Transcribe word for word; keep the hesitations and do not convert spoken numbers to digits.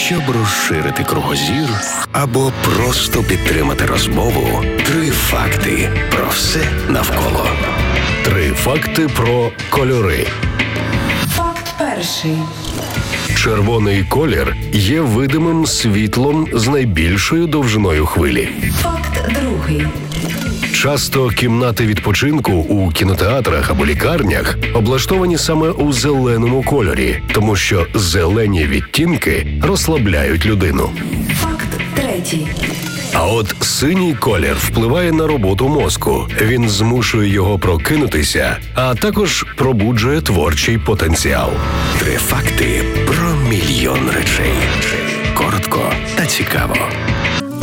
Щоб розширити кругозір або просто підтримати розмову, три факти про все навколо. Три факти про кольори. Факт перший. Червоний колір є видимим світлом з найбільшою довжиною хвилі. Факт другий. Часто кімнати відпочинку у кінотеатрах або лікарнях облаштовані саме у зеленому кольорі, тому що зелені відтінки розслабляють людину. Факт третій. А от синій колір впливає на роботу мозку. Він змушує його прокинутися, а також пробуджує творчий потенціал. Три факти про мільйон речей. Коротко та цікаво.